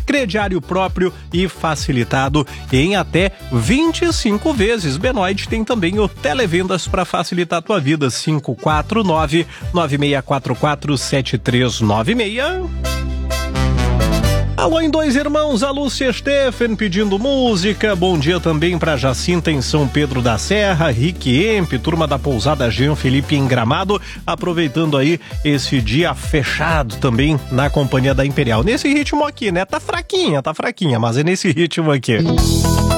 crediário próprio e facilitado em até 25 vezes. Benoit tem também o Televendas para facilitar a tua vida, 549-9644-7396. Alô em Dois Irmãos, a Lúcia Steffen pedindo música. Bom dia também para Jacinta em São Pedro da Serra, Rick Emp, turma da Pousada Jean Felipe em Gramado, aproveitando aí esse dia fechado também na companhia da Imperial. Nesse ritmo aqui, né? Tá fraquinha, mas é nesse ritmo aqui.